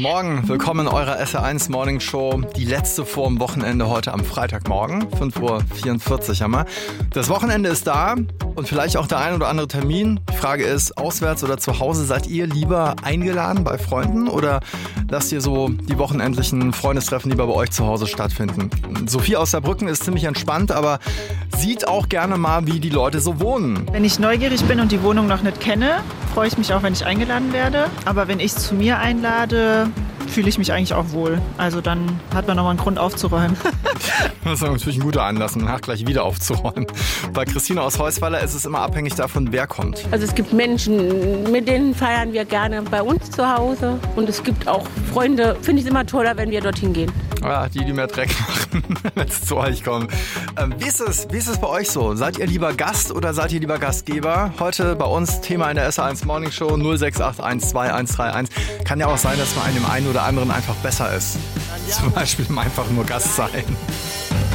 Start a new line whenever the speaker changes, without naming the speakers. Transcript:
Morgen, willkommen in eurer SR1 Morning Show. Die letzte vor dem Wochenende heute am Freitagmorgen, 5:44 Uhr haben wir. Das Wochenende ist da und vielleicht auch der ein oder andere Termin. Die Frage ist, auswärts oder zu Hause, seid ihr lieber eingeladen bei Freunden oder lasst ihr so die wochenendlichen Freundestreffen lieber bei euch zu Hause stattfinden? Sophie aus Saarbrücken ist ziemlich entspannt, aber sieht auch gerne mal, wie die Leute so wohnen.
Wenn ich neugierig bin und die Wohnung noch nicht kenne, freue ich mich auch, wenn ich eingeladen werde. Aber wenn ich es zu mir einlade, fühle ich mich eigentlich auch wohl. Also dann hat man nochmal einen Grund aufzuräumen.
Das ist natürlich ein guter Anlass, danach gleich wieder aufzuräumen. Bei Christine aus Heusweiler ist es immer abhängig davon, wer kommt.
Also es gibt Menschen, mit denen feiern wir gerne bei uns zu Hause. Und es gibt auch Freunde, finde ich es immer toller, wenn wir dorthin gehen.
Ja, die mehr Dreck machen, wenn es zu euch kommt. Wie ist es bei euch so? Seid ihr lieber Gast oder seid ihr lieber Gastgeber? Heute bei uns Thema in der SR1 Morning Show 068122131. Kann ja auch sein, dass man einem einen oder anderen einfach besser ist. Zum Beispiel einfach nur Gast sein.